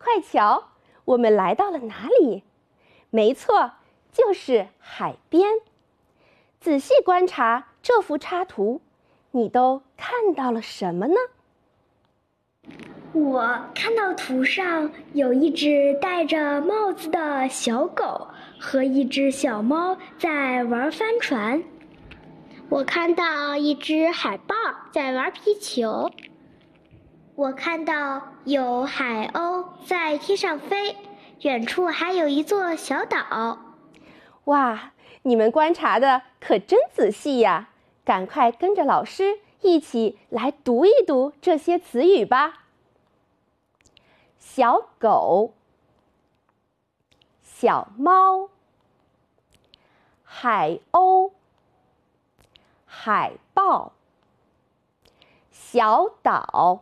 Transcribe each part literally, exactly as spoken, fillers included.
快瞧，我们来到了哪里？没错，就是海边。仔细观察这幅插图，你都看到了什么呢？ 我看到图上有一只戴着帽子的小狗和一只小猫在玩帆船。 我看到一只海豹在玩皮球。我看到有海鸥在天上飞，远处还有一座小岛。 哇，你们观察的可真仔细呀！赶快跟着老师一起来读一读这些词语吧。小狗，小猫，海鸥，海豹，小岛，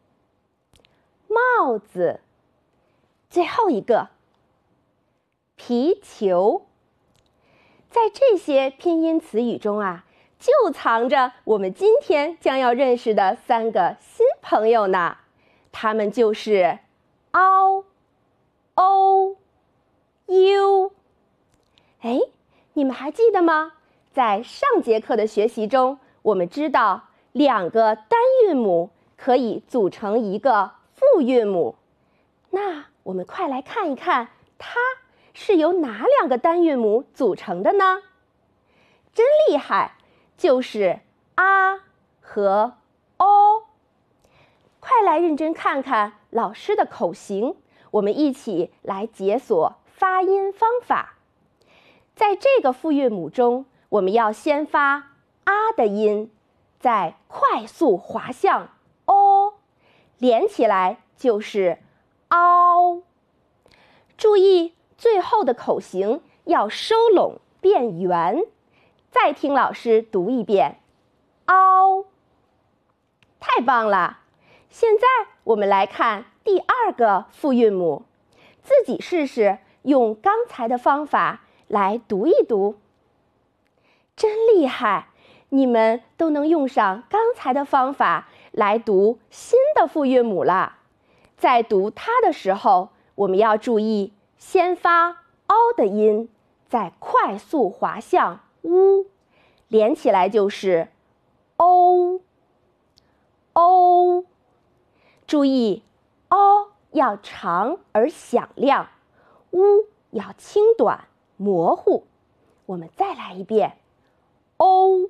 帽子，最后一个皮球。在这些拼音词语中啊，就藏着我们今天将要认识的三个新朋友呢，他们就是嗷、欧、u。哎，你们还记得吗？在上节课的学习中，我们知道两个单韵母可以组成一个复韵母。那我们快来看一看，它是由哪两个单韵母组成的呢？真厉害，就是啊和哦。快来认真看看老师的口型，我们一起来解锁发音方法。在这个复韵母中，我们要先发啊的音，再快速滑向哦，连起来就是嗷。注意最后的口型要收拢变圆。再听老师读一遍，嗷。太棒了！现在我们来看第二个复韵母，自己试试用刚才的方法来读一读。真厉害，你们都能用上刚才的方法来读新的复韵母了。在读它的时候，我们要注意先发凹的音，再快速滑向乌，连起来就是欧欧。注意哦要长而响亮，乌要轻短模糊。我们再来一遍，欧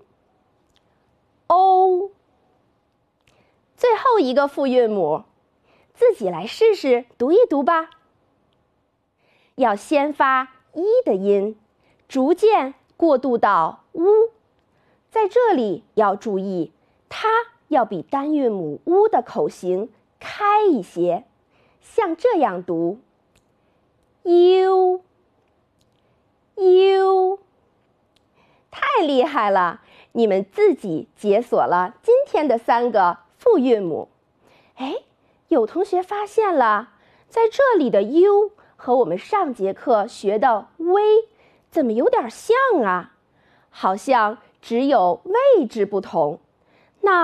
欧。最后一个复韵母，自己来试试读一读吧。要先发一的音，逐渐过渡到乌。在这里要注意，它要比单韵母乌的口型开一些，像这样读 u u。 太厉害了，你们自己解锁了今天的三个复韵母。哎，有同学发现了，在这里的 u 和我们上节课学的 v 怎么有点像啊？好像只有位置不同。